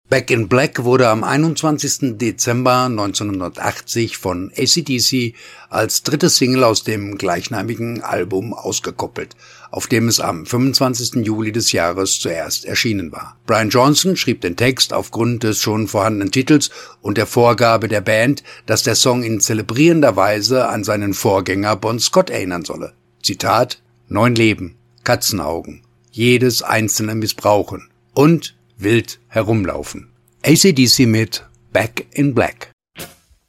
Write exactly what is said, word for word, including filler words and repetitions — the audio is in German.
Back in Black wurde am einundzwanzigsten Dezember neunzehnhundertachtzig von A C D C als dritte Single aus dem gleichnamigen Album ausgekoppelt, auf dem es am fünfundzwanzigsten Juli des Jahres zuerst erschienen war. Brian Johnson schrieb den Text aufgrund des schon vorhandenen Titels und der Vorgabe der Band, dass der Song in zelebrierender Weise an seinen Vorgänger Bon Scott erinnern solle. Zitat: Neun Leben, Katzenaugen, jedes einzelne missbrauchen und wild herumlaufen. A C D C mit Back in Black.